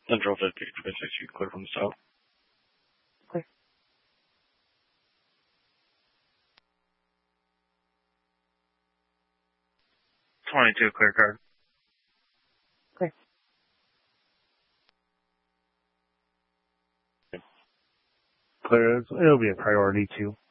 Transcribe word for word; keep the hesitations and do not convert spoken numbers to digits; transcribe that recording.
Central fifty, twenty-six, you clear from the south. Okay. twenty-two, clear card. Okay. Clear. It'll be a priority too.